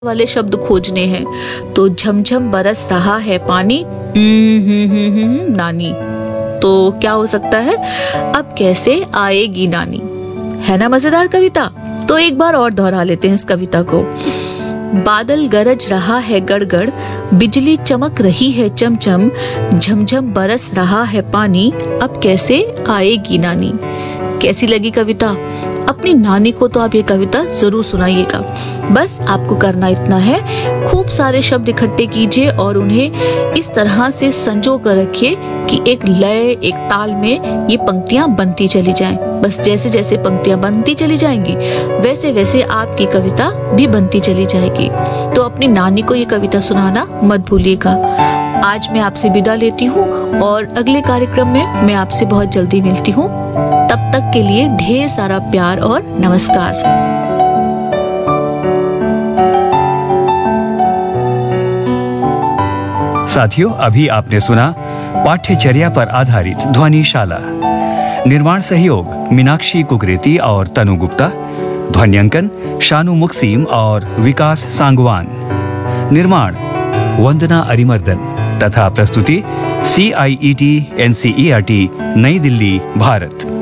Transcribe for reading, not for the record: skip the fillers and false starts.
वाले शब्द खोजने हैं। तो झमझम बरस रहा है पानी, नानी। तो क्या हो सकता है? अब कैसे आएगी नानी। है ना मजेदार कविता? तो एक बार और दोहरा लेते हैं इस कविता को। बादल गरज रहा है गड़गड़, बिजली चमक रही है चमचम, झमझम बरस रहा है पानी, अब कैसे आएगी नानी। कैसी लगी कविता? अपनी नानी को तो आप ये कविता जरूर सुनाइएगा। बस आपको करना इतना है, खूब सारे शब्द इकट्ठे कीजिए और उन्हें इस तरह से संजो कर रखिए कि एक लय, एक ताल में ये पंक्तियां बनती चली जाएं। बस जैसे जैसे पंक्तियां बनती चली जाएंगी वैसे वैसे आपकी कविता भी बनती चली जाएगी। तो अपनी नानी को ये कविता सुनाना मत भूलिएगा। आज मैं आपसे विदा लेती हूँ और अगले कार्यक्रम में मैं आपसे बहुत जल्दी मिलती हूँ। तब तक के लिए ढेर सारा प्यार और नमस्कार। साथियों, अभी आपने सुना पाठ्यचर्या पर आधारित ध्वनिशाला। निर्माण सहयोग मीनाक्षी कुकरेती और तनु गुप्ता। ध्वन्यांकन शानू मुक्सीम और विकास सांगवान। निर्माण वंदना अरिमर्दन तथा प्रस्तुति CIET NCERT नई दिल्ली, भारत।